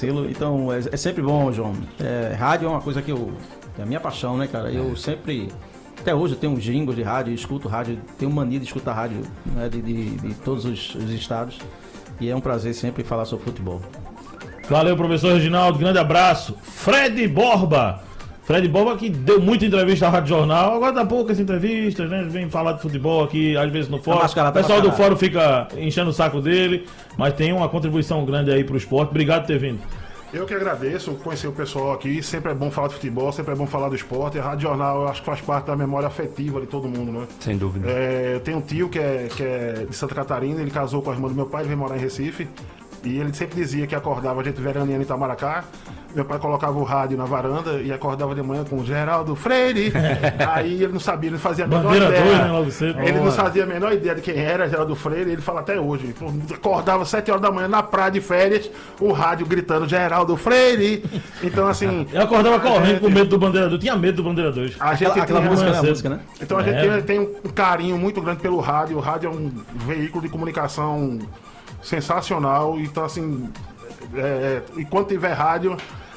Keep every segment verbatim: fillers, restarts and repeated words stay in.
conhecê-lo. Então, é, é sempre bom, João. É, rádio é uma coisa que eu... É a minha paixão, né, cara? Eu sempre... Até hoje eu tenho um jingle de rádio, escuto rádio, tenho mania de escutar rádio, né, de, de, de todos os, os estados. E é um prazer sempre falar sobre futebol. Valeu, professor Reginaldo. Grande abraço. Fred Borba. Fred Borba que deu muita entrevista à Rádio Jornal. Agora dá poucas entrevistas, né? Vem falar de futebol aqui, às vezes no fórum. O pessoal do fórum fica enchendo o saco dele, mas tem uma contribuição grande aí pro esporte. Obrigado por ter vindo. Eu que agradeço, conhecer o pessoal aqui, sempre é bom falar de futebol, sempre é bom falar do esporte. A Rádio Jornal, eu acho que faz parte da memória afetiva de todo mundo, né? Sem dúvida. É, eu tenho um tio que é, que é de Santa Catarina, ele casou com a irmã do meu pai, ele veio morar em Recife. E ele sempre dizia que acordava, a gente veraneando em Itamaracá, meu pai colocava o rádio na varanda e acordava de manhã com o Geraldo Freire. Aí ele não sabia, ele não fazia a menor Bandeira ideia. dois, né, logo cedo. Ele não fazia a menor ideia de quem era Geraldo Freire, ele fala até hoje. Acordava sete horas da manhã na praia de férias, o rádio gritando Geraldo Freire. Então, assim. Eu acordava correndo gente, com medo do Bandeira dois, tinha medo do Bandeira dois. A gente aquela, aquela tem, música, a né, música, né? Então a gente É. tem, tem um carinho muito grande pelo rádio. O rádio é um veículo de comunicação sensacional. Então, assim, é, enquanto tiver rádio,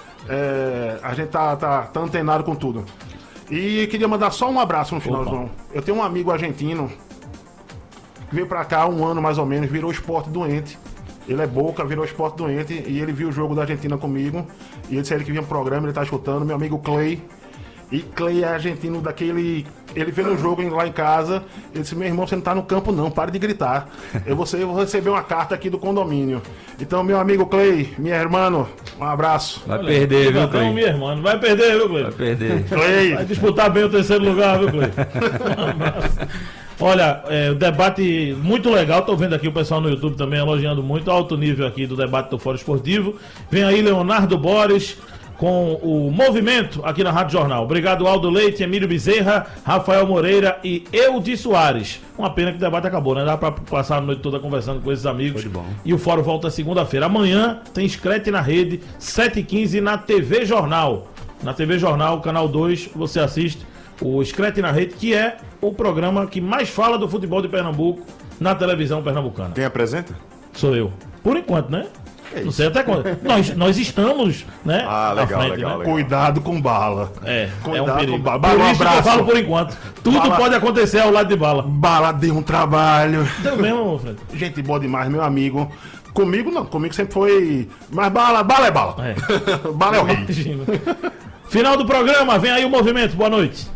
é, a gente tá, tá, tá antenado com tudo. E queria mandar só um abraço no final, Opa. João. Eu tenho um amigo argentino que veio pra cá há um ano mais ou menos, virou esporte doente. Ele é Boca, virou esporte doente e ele viu o jogo da Argentina comigo. E ele disse ele que vinha no programa, ele tá escutando, meu amigo Clay. E Clay é argentino daquele... Ele veio no jogo lá em casa, ele disse, meu irmão, você não tá no campo não, para de gritar. Eu vou, eu vou receber uma carta aqui do condomínio. Então, meu amigo Clay, minha irmã, um abraço. Vai Olha, perder, viu, Clay? Minha irmã, vai perder, viu, Clay? Vai perder. Clay. Vai disputar bem o terceiro lugar, viu, Clay? Um abraço. Olha, é, o debate muito legal, tô vendo aqui o pessoal no YouTube também elogiando muito, alto nível aqui do debate do Fórum Esportivo. Vem aí Leonardo Borges com o movimento aqui na Rádio Jornal. Obrigado, Aldo Leite, Emílio Bezerra, Rafael Moreira e Eudi Soares. Uma pena que o debate acabou, né? Dá pra passar a noite toda conversando com esses amigos. Foi bom. E o Fórum volta segunda-feira. Amanhã tem Screte na Rede, sete e quinze na T V Jornal. Na T V Jornal, canal dois, você assiste o Screte na Rede, que é o programa que mais fala do futebol de Pernambuco na televisão pernambucana. Quem apresenta? Sou eu. Por enquanto, né? Não sei até quando. nós, nós estamos, né? Ah, legal, à frente, legal, né? legal. Cuidado com bala. É, Cuidado é um perigo. com bala. Por Bala, um isso que eu abraço. falo por enquanto. Tudo Bala. pode acontecer ao lado de bala. Bala deu um trabalho. Então mesmo, Fred. Gente boa demais, meu amigo. Comigo não, comigo sempre foi... Mas bala, bala é bala. É. Bala é o rei. Imagina. Final do programa, vem aí o movimento. Boa noite.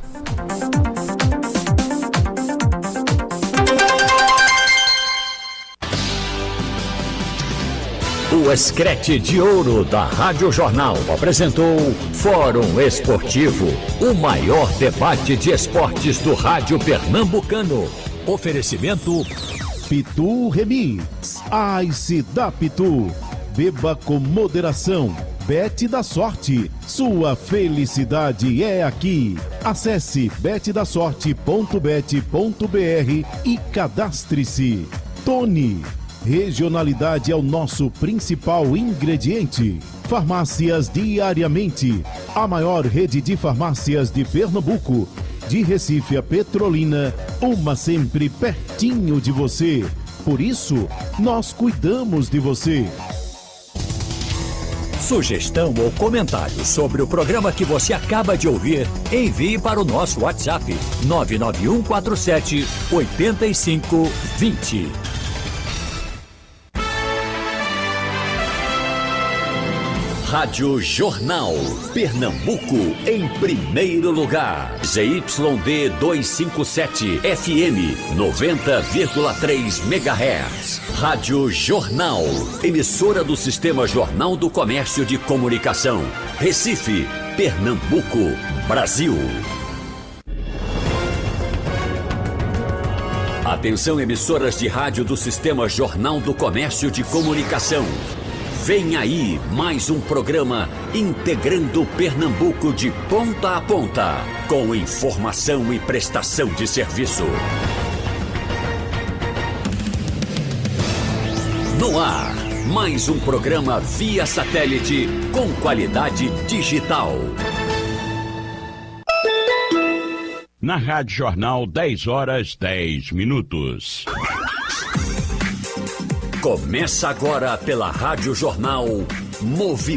O Screte de Ouro da Rádio Jornal apresentou Fórum Esportivo, o maior debate de esportes do rádio pernambucano. Oferecimento Pitu Remix, Ice da Pitu. Beba com moderação. Bet da Sorte, sua felicidade é aqui. Acesse bet da sorte ponto bet ponto br e cadastre-se. Tony, regionalidade é o nosso principal ingrediente. Farmácias Diariamente, a maior rede de farmácias de Pernambuco. De Recife a Petrolina, uma sempre pertinho de você. Por isso, nós cuidamos de você. Sugestão ou comentário sobre o programa que você acaba de ouvir, envie para o nosso WhatsApp nove nove um quatro sete oito cinco dois zero. Rádio Jornal, Pernambuco, em primeiro lugar. Z Y D duzentos e cinquenta e sete, F M, noventa vírgula três megahertz. Rádio Jornal, emissora do Sistema Jornal do Comércio de Comunicação. Recife, Pernambuco, Brasil. Atenção, emissoras de rádio do Sistema Jornal do Comércio de Comunicação. Vem aí mais um programa integrando Pernambuco de ponta a ponta, com informação e prestação de serviço. No ar, mais um programa via satélite com qualidade digital. Na Rádio Jornal, dez horas, dez minutos. Começa agora pela Rádio Jornal Movimento.